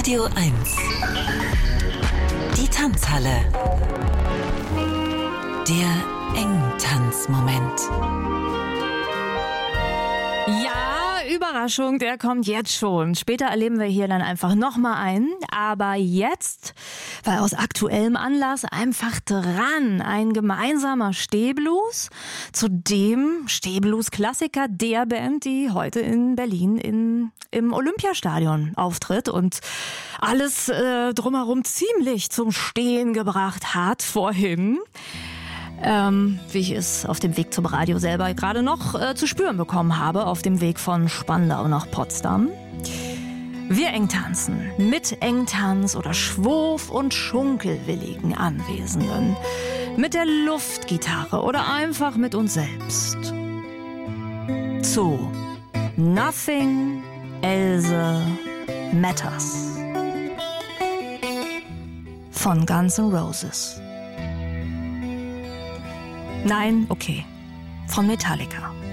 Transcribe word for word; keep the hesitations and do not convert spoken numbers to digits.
Radio eins. Die Tanzhalle. Der Engtanzmoment. Ja, Überraschung, der kommt jetzt schon. Später erleben wir hier dann einfach nochmal einen. Aber jetzt, weil aus aktuellem Anlass einfach dran, ein gemeinsamer Stehblues zu dem Stehblues-Klassiker der Band, die heute in Berlin in, im Olympiastadion auftritt und alles äh, drumherum ziemlich zum Stehen gebracht hat vorhin. Ähm, wie ich es auf dem Weg zum Radio selber gerade noch äh, zu spüren bekommen habe, auf dem Weg von Spandau nach Potsdam. Wir Engtanzen mit Engtanz- oder Schwurf- und Schunkelwilligen Anwesenden, mit der Luftgitarre oder einfach mit uns selbst. Zu Nothing Else Matters von Guns N' Roses. Nein, okay. Von Metallica.